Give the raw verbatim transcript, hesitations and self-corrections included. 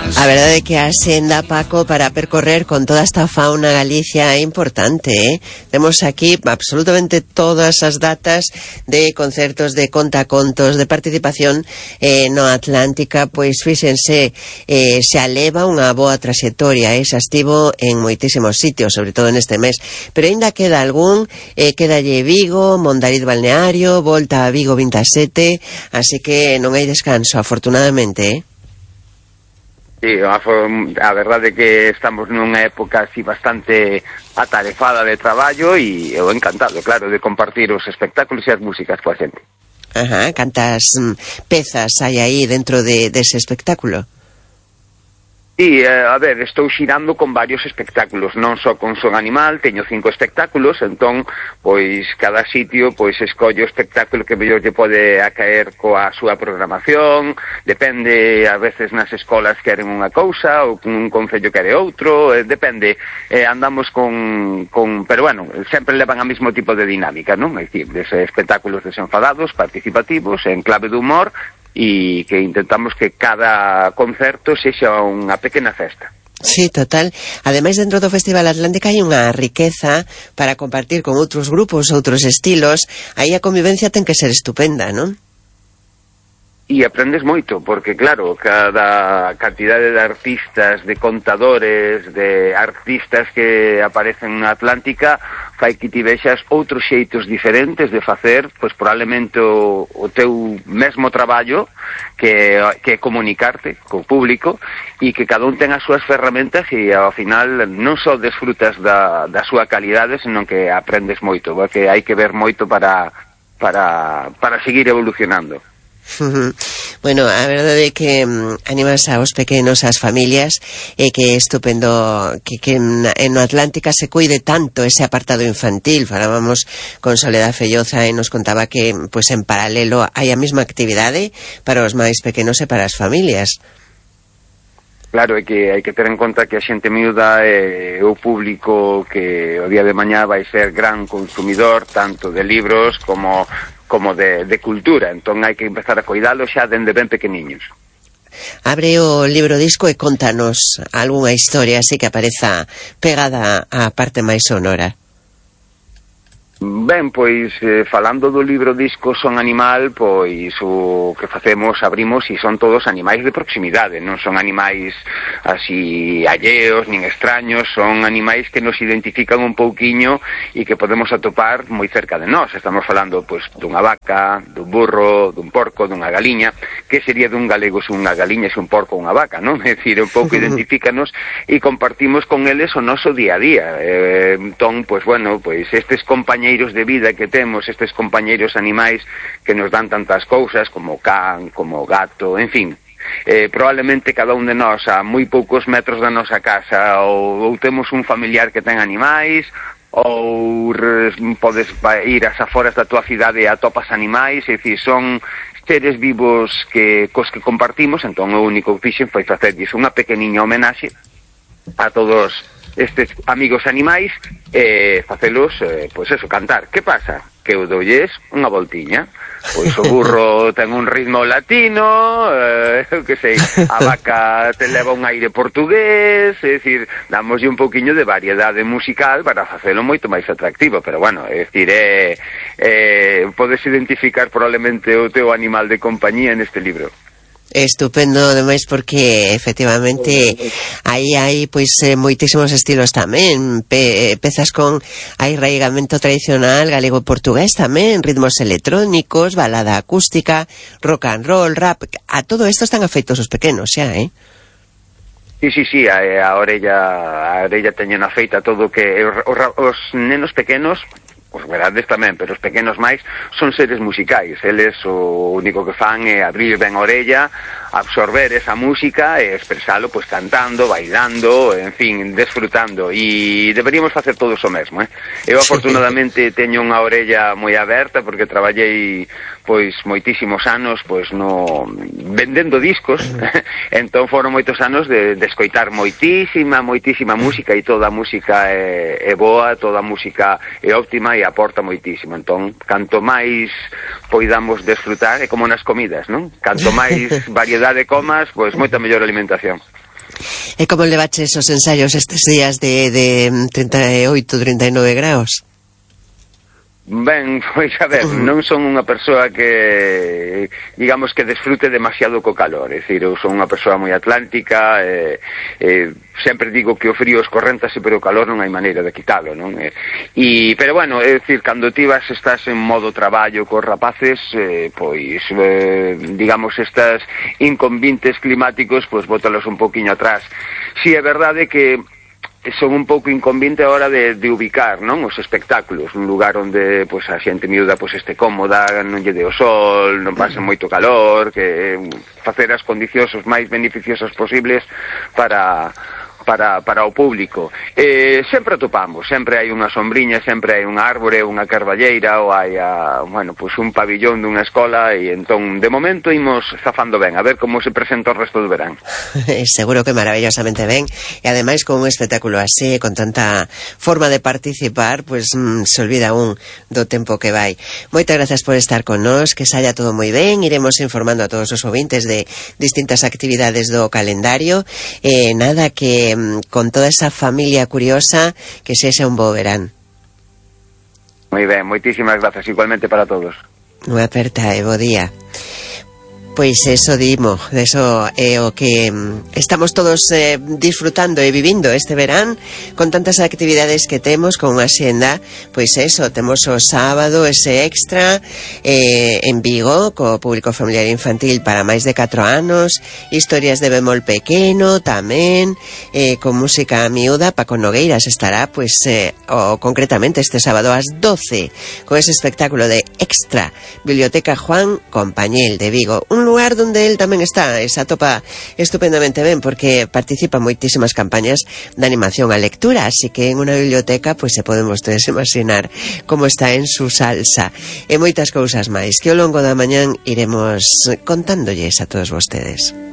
A verdade é que a senda, Paco, para percorrer con toda esta fauna Galicia é importante, eh? Temos aquí absolutamente todas as datas de concertos, de contacontos, de participación eh, no Atlántica, pois fíxense, eh, se aleva unha boa traxectoria, eh? Xa estivo en moitísimos sitios, sobre todo neste mes, pero aínda queda algún, eh, quedalle Vigo, Mondariz Balneario, volta a Vigo vinte e sete, así que non hai descanso, afortunadamente, eh? Sí, a, a verdade é que estamos nunha época así bastante atarefada de traballo e eu encantado, claro, de compartir os espectáculos e as músicas coa xente. Ajá, cantas mm, pezas hai aí dentro de, dese espectáculo? Sí, eh, a ver, estou xirando con varios espectáculos, non só con Son Animal, teño cinco espectáculos, entón, pois, cada sitio, pois, escollo o espectáculo que mellor lle pode acaer coa súa programación, depende, a veces nas escolas queren unha cousa, ou un concello quere outro, eh, depende, eh, andamos con, con, pero bueno, sempre levan a mismo tipo de dinámica, non? É dicir, dese espectáculos desenfadados, participativos, en clave de humor, e que intentamos que cada concerto sexa unha pequena festa. Sí, total. Ademais, dentro do Festival Atlántica hai unha riqueza para compartir con outros grupos, outros estilos. Aí a convivencia ten que ser estupenda, non? E aprendes moito, porque claro, cada cantidade de artistas, de contadores, de artistas que aparecen na Atlántica fai que ti vexas outros xeitos diferentes de facer, pois probablemente o, o teu mesmo traballo, que, que é comunicarte co público, e que cada un ten as súas ferramentas e ao final non só desfrutas da, da súa calidade, senón que aprendes moito, porque hai que ver moito para, para, para seguir evolucionando. Bueno, a verdade é que mm, animas aos pequenos, ás familias, e que é estupendo que, que en no Atlántica se cuide tanto ese apartado infantil. Falábamos con Soledad Felloza e nos contaba que, pues, en paralelo hai a mesma actividade para os máis pequenos e para as familias. Claro, é que hai que ter en conta que a xente miúda é o público que o día de mañá vai ser gran consumidor tanto de libros como como de, de cultura, entón hai que empezar a cuidalo xa dende ben pequeniños. Abre o libro disco e contanos algunha historia así que apareza pegada á parte máis sonora. Ben, pois, eh, falando do libro disco Son Animal, pois o que facemos, abrimos e son todos animais de proximidade, non son animais así alleos, nin extraños, son animais que nos identifican un pouquiño e que podemos atopar moi cerca de nós. Estamos falando, pois, dunha vaca, dun burro, dun porco, dunha galiña. Que sería dun galego se unha galiña, se un porco ou unha vaca, non? É dicir, un pouco identifícanos e compartimos con eles o noso día a día. Eh, entón, pois, bueno, pois, estes compañeros de vida que temos, estes compañeiros animais que nos dan tantas cousas como can, como gato, en fin, eh, probablemente cada un de nós a moi poucos metros da nosa casa ou, ou temos un familiar que ten animais ou res, podes ir ás aforas da tua cidade e atopas animais, é dicir, son seres vivos que cos que compartimos, entón o único que fixen foi facerlles unha pequeniña homenaxe a todos estes amigos animais e eh, facelos, eh, pois eso, cantar. Que pasa? Que eu doulles unha voltiña. Pois o burro ten un ritmo latino, eh, eu que sei, a vaca te leva un aire portugués, é dicir, damoslle un pouquiño de variedade musical para facelo moito máis atractivo, pero bueno, é dicir, é, eh, podes identificar probablemente o teu animal de compañía neste libro. Estupendo, ademais, porque efectivamente aí hai pois eh, moitísimos estilos tamén, pe, pezas con arraigamento tradicional galego e portugués tamén, ritmos electrónicos, balada acústica, rock and roll, rap, a todo isto están afeitos os pequenos xa, eh? Sí, sí, sí, a, a orella a orella teñen afeita todo que os, os nenos pequenos, os grandes tamén, pero os pequenos máis, son seres musicais. Eles o único que fan é abrir ben a orella, absorber esa música e expresalo pois cantando, bailando, en fin, desfrutando. E deberíamos facer todos o mesmo, eh? Eu afortunadamente teño unha orella moi aberta porque traballei pois moitísimos anos pois no vendendo discos, entón foron moitos anos de, de escoitar moitísima, moitísima música e toda a música é, é boa, toda a música é óptima e aporta moitísimo. Entón, canto máis poidamos desfrutar, é como nas comidas, non? Canto máis variedade comas, pois moita mellor alimentación. E como levaches os ensaios estes días de, de trinta e oito, trinta e nove graus? Ben, pois a ver, non son unha persoa que, digamos, que desfrute demasiado co calor, é dicir, eu son unha persoa moi atlántica, e, e sempre digo que o frío escorréntase, pero o calor non hai maneira de quitalo, non? E, e, pero bueno, é dicir, cando ti vas, estás en modo traballo cos rapaces, eh, pois, eh, digamos, estas inconvintes climáticos, pois, bótalos un poquinho atrás. Si é verdade que son un pouco inconveniente a hora de, de ubicar, non, os espectáculos, un lugar onde pois a xente miúda pois este cómoda, non lle dé o sol, non pase moito calor, que facer as condicións os máis beneficiosas posibles para para para o público. Eh, sempre atopamos, sempre hai unha sombriña, sempre hai unha árbore, unha carballeira, ou hai a, bueno, pois un pabillón dunha escola, e entón, de momento, imos zafando ben, a ver como se presenta o resto do verán. Seguro que maravillosamente ben, e ademais con un espectáculo así, con tanta forma de participar, pois mmm, se olvida un do tempo que vai. Moitas grazas por estar con nós, que saia todo moi ben, iremos informando a todos os ouvintes de distintas actividades do calendario, e eh, nada, que con toda esa familia curiosa, que sexa un bo verán. Moi ben, moitísimas grazas, igualmente para todos. Unha aperta e bo día. Pois eso dimo, eso é o que estamos todos eh, disfrutando e vivindo este verán, con tantas actividades que temos, con unha xenda, pois eso, temos o sábado ese extra eh, en Vigo, co público familiar infantil para máis de catro anos, historias de bemol pequeno tamén, eh, con música miúda. Paco Nogueiras estará, pois, eh, o, concretamente este sábado ás doce, con ese espectáculo de extra, Biblioteca Juan Compañel de Vigo, un lugar donde él tamén está, e se atopa estupendamente ben, porque participa en moitísimas campañas de animación a lectura, así que en unha biblioteca pois se poden vostedes imaginar como está en su salsa, e moitas cousas máis que ao longo da mañán iremos contándolles a todos vostedes.